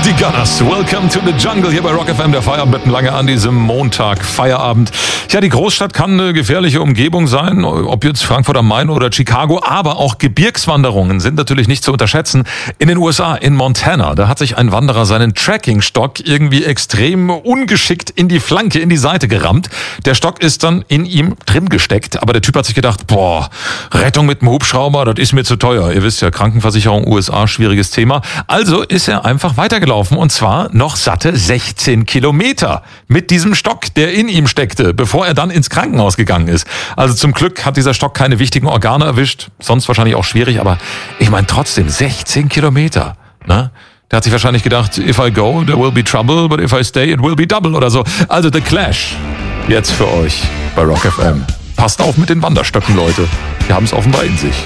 Die Gunners, welcome to the jungle hier bei Rock FM, der Feierabend lange an diesem Montag, Feierabend. Ja, die Großstadt kann eine gefährliche Umgebung sein, ob jetzt Frankfurt am Main oder Chicago, aber auch Gebirgswanderungen sind natürlich nicht zu unterschätzen. In den USA, in Montana, da hat sich ein Wanderer seinen Trekkingstock irgendwie extrem ungeschickt in die Flanke, in die Seite gerammt. Der Stock ist dann in ihm drin gesteckt, aber der Typ hat sich gedacht, Rettung mit dem Hubschrauber, das ist mir zu teuer. Ihr wisst ja, Krankenversicherung USA, schwieriges Thema. Also ist er einfach weitergelaufen und zwar noch satte 16 Kilometer mit diesem Stock, der in ihm steckte, bevor er dann ins Krankenhaus gegangen ist. Also zum Glück hat dieser Stock keine wichtigen Organe erwischt, sonst wahrscheinlich auch schwierig, aber ich meine trotzdem 16 Kilometer, ne? Der hat sich wahrscheinlich gedacht, if I go, there will be trouble, but if I stay, it will be double oder so. Also The Clash, jetzt für euch bei Rock FM. Passt auf mit den Wanderstöcken, Leute. Wir haben es offenbar in sich.